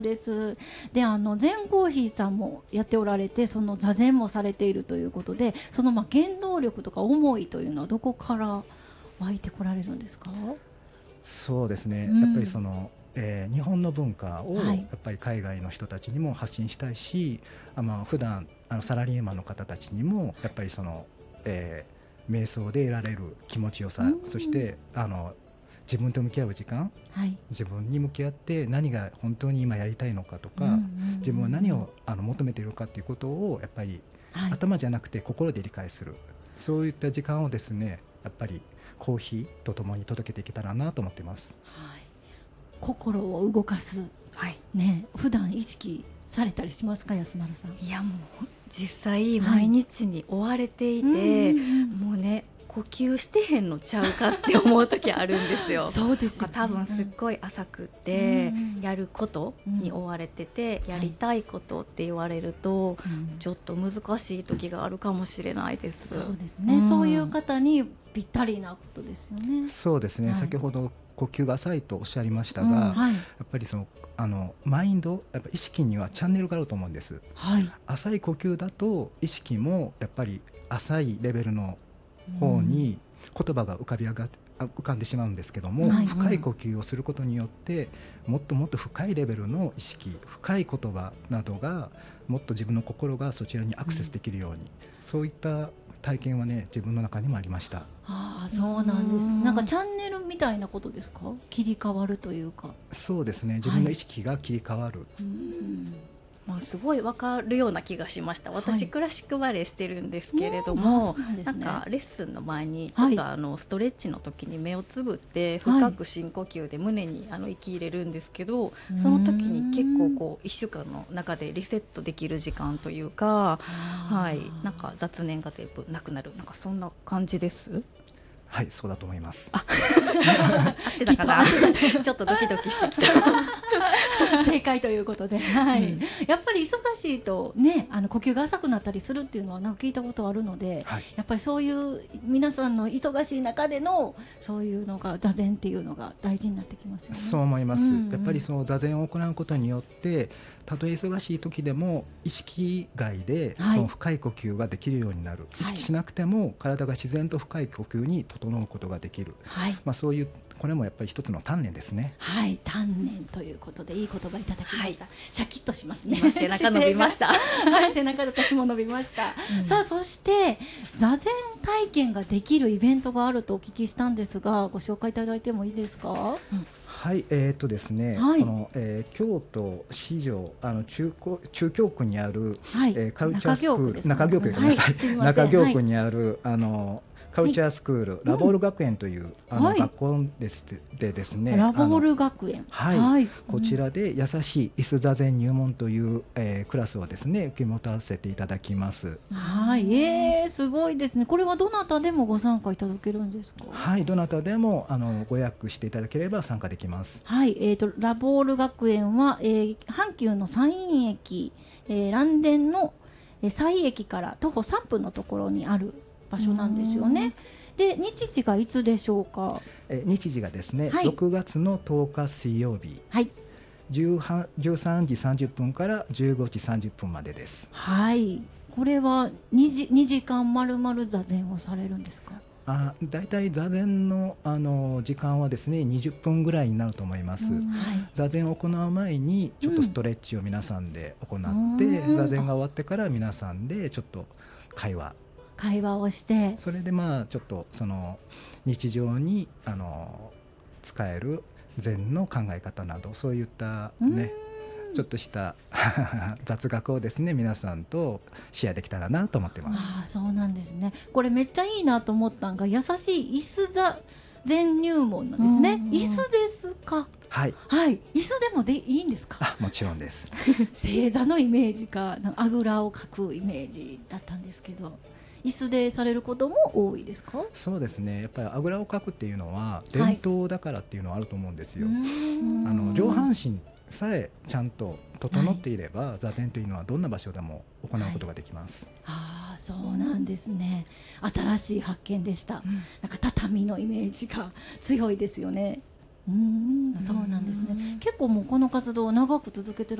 です。で、前コーヒーさんもやっておられて、その座禅もされているということで、その原動力とか思いというのはどこから湧いてこられるんですか？ そうですね、 うん、 やっぱり日本の文化をはい、 やっぱり海外の人たちにも発信したいし、普段サラリーマンの方たちにもやっぱり瞑想で得られる気持ちよさ、そして自分と向き合う時間、 はい、 自分に向き合って何が本当に今やりたいのかとか、自分は何を求めているかということをやっぱり、 はい、 頭じゃなくて心で理解する、そういった時間をですね、やっぱりコーヒーとともに届けていけたらなと思っています。 はい、心を動かす、 はい、 ね、普段意識されたりしますか、安丸さん？ いやもう実際毎日に追われていて、もうね呼吸してへんのちゃうかって思う時あるんですよ。 そうですよね、 多分すっごい浅くて、やることに追われてて、やりたいことって言われると、ちょっと難しい時があるかもしれないです。 そうですね、そういう方にぴったりなことですよね。 そうですね、先ほど呼吸が浅いとおっしゃりましたが、やっぱりマインド、やっぱ意識にはチャンネルがあると思うんです、 はい、 浅い呼吸だと意識もやっぱり浅いレベルの方に言葉が浮かんでしまうんですけども、深い呼吸をすることによってもっともっと深いレベルの意識、深い言葉などがもっと自分の心がそちらにアクセスできるように、そういった体験はね、自分の中にもありました。 ああ、そうなんです。なんかチャンネルみたいなことですか？切り替わるというか。 そうですね、自分の意識が切り替わる、 まあ、すごい分かるような気がしました。私、クラシックバレエしてるんですけれども、なんかレッスンの前にちょっとストレッチの時に目をつぶって深く深呼吸で胸に息入れるんですけど、その時に結構こう1週間の中でリセットできる時間というか、はい、なんか雑念が全部なくなる、なんかそんな感じです。 はい、そうだと思います。 合ってたかなちょっとドキドキしてきた正解ということで、はい、やっぱり忙しいとね、呼吸が浅くなったりするっていうのはなんか聞いたことあるので、 はい、 やっぱりそういう皆さんの忙しい中でのそういうのが座禅っていうのが大事になってきますよね。 そう思います、やっぱりその座禅を行うことによって、たとえ忙しい時でも意識外でその深い呼吸ができるようになる、意識しなくても体が自然と深い呼吸に整うことができる、そういう、これもやっぱり一つの鍛錬ですね。 はい、鍛錬ということでいい言葉いただきました、シャキッとしますね。 背中伸びましたはい、背中私も伸びました、さあ、そして座禅体験ができるイベントがあるとお聞きしたんですが、ご紹介いただいてもいいですか？ はい、ですね、京都市場中京区にある、カルチャースクール、中京区、中京区にあるカルチャースクール、ラボール学園という学校でですね、 ラボール学園、 こちらで優しい椅子座禅入門というクラスをですね、受け持たせていただきます。 はい、すごいですね。これはどなたでもご参加いただけるんですか？ はい、どなたでもご予約していただければ参加できます。 はい、ラボール学園は、阪急の山陰駅、嵐電の西駅から徒歩3分のところにある場所なんですよね。で、日時がいつでしょうか？ 日時がですね、6月の10日水曜日、13時30分から15時30分までです。 はい、これは2時間まるまる座禅をされるんですか？ だいたい座禅の、時間はですね20分ぐらいになると思います。座禅を行う前にちょっとストレッチを皆さんで行って、座禅が終わってから皆さんでちょっと会話をして、 それでちょっとその日常に使える禅の考え方など、そういったね、ちょっとした雑学をですね、皆さんとシェアできたらなと思ってます。 そうなんですね。これめっちゃいいなと思ったのが、優しい椅子座禅入門なんですね。椅子ですか？はい、椅子でもいいんですか？ もちろんです。 正座のイメージか、あぐらをかくイメージだったんですけど、椅子でされることも多いですか？ そうですね、やっぱりあぐらをかくっていうのは伝統だからっていうのはあると思うんですよ。上半身さえちゃんと整っていれば、座禅というのはどんな場所でも行うことができます。 そうなんですね。新しい発見でした。なんか畳のイメージが強いですよね。 そうなんですね。結構もうこの活動を長く続けて